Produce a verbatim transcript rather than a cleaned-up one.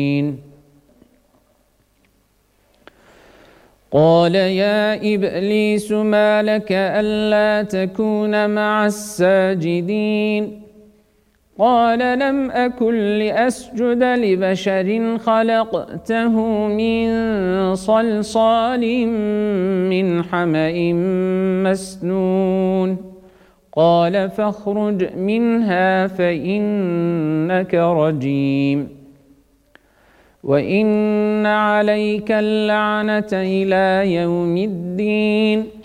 قال يا إبليس ما لك ألا تكون مع الساجدين قال لم أكن لأسجد لبشر خلقته من صلصال من حمأ مسنون قال فاخرج منها فإنك رجيم وإن عليك اللعنة إلى يوم الدين